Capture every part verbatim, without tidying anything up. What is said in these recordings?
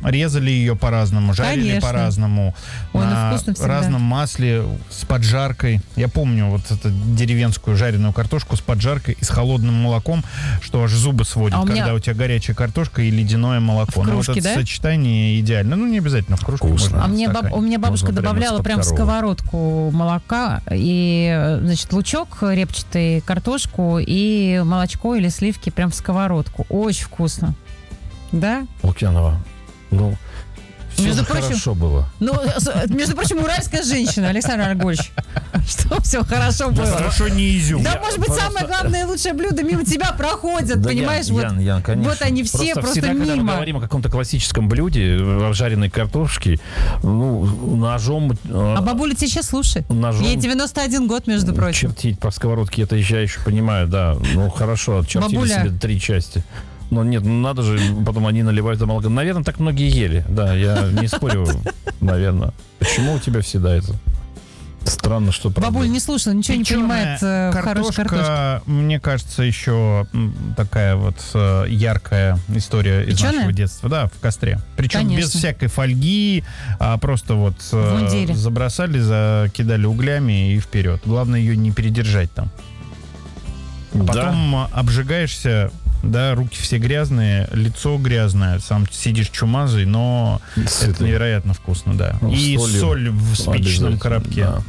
резали ее по-разному, жарили Конечно. по-разному, Ой, ну на вкусно всегда. разном масле, с поджаркой. Я помню вот эту деревенскую жареную картошку с поджаркой и с холодным молоком, что аж зубы сводит, А у меня- когда у тебя горячая картошка и ледяное молоко. В Ну, вот кружке, это да? сочетание идеально. Ну, не обязательно в кружке. Вкусно. можно А в мне баб- стакане. у меня бабушка Можно прямо добавляла из-под прям в коровы. сковородку молока и, значит, лучок репчатый, картошку и молочко или сливки прям в сковородку. Очень вкусно. Да? Лукьянова, ну, все Между же прочим- хорошо было. Ну, с- между прочим, уральская женщина, Александр Аргольевич. Что все хорошо было. Хорошо, не изюм. Да, может быть, просто- самое главное и лучшее блюдо мимо тебя проходят, Да, понимаешь? Ян, вот, Ян, Ян, конечно. вот они все просто, всегда, когда мы мимо. говорим о каком-то классическом блюде, о жареной картошке, ну, ножом... э, А бабуля тебя сейчас слушает. Ножом- Ей девяносто один год, между прочим. чертить по сковородке, это я еще понимаю, да. Ну, хорошо, чертили Бабуля. себе три части. Но нет, ну надо же, потом они наливают это молоко. Наверное, так многие ели. Да, я не спорю, наверное. Почему у тебя всегда это? Странно, что правда. Бабуль не слушала, ничего не Печеная понимает э, в хорошей картошка, картошке. мне кажется, еще м, такая вот э, яркая история из Печеная? нашего детства. Да, в костре. Причем Конечно. без всякой фольги, а просто вот э, В мундире. забросали, закидали углями и вперед. Главное ее не передержать там. А Да. потом э, обжигаешься, да, руки все грязные, лицо грязное, сам сидишь чумазый, но это Сытый. невероятно вкусно, да. Ну, И солью соль в спичечном обязательно, коробке. да.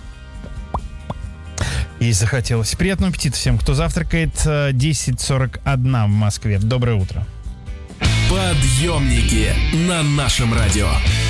И захотелось. Приятного аппетита всем, кто завтракает. э, десять сорок один в Москве. Доброе утро. Подъемники на нашем радио.